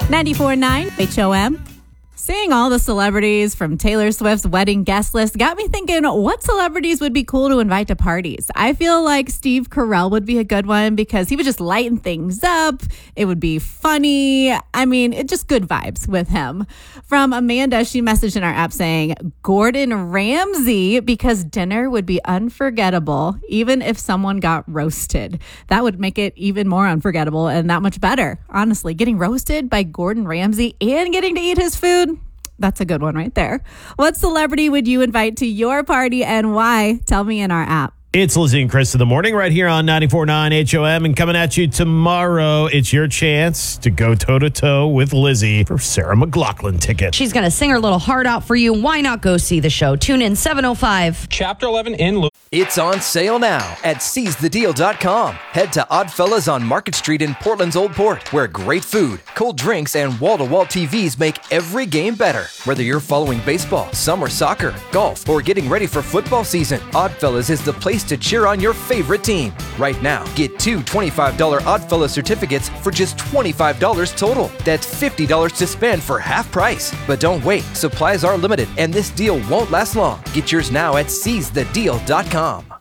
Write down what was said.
94.9 HOM. Seeing all the celebrities from Taylor Swift's wedding guest list got me thinking, what celebrities would be cool to invite to parties? I feel like Steve Carell would be a good one because he would just lighten things up. It would be funny. I mean, it's just good vibes with him. From Amanda, she messaged in our app saying, Gordon Ramsay, because dinner would be unforgettable, even if someone got roasted. That would make it even more unforgettable and that much better. Honestly, getting roasted by Gordon Ramsay and getting to eat his food, that's a good one right there. What celebrity would you invite to your party and why? Tell me in our app. It's Lizzie and Chris in the morning right here on 94.9 HOM. And coming at you tomorrow, it's your chance to go toe-to-toe with Lizzie for Sarah McLachlan ticket. She's going to sing her little heart out for you. Why not go see the show? Tune in 7:05. Chapter 11 in It's on sale now at seizethedeal.com. Head to Oddfellas on Market Street in Portland's Old Port, where great food, cold drinks, and wall-to-wall TVs make every game better. Whether you're following baseball, summer soccer, golf, or getting ready for football season, Oddfellas is the place to cheer on your favorite team. Right now, get two $25 Oddfellas certificates for just $25 total. That's $50 to spend for half price. But don't wait. Supplies are limited, and this deal won't last long. Get yours now at seizethedeal.com.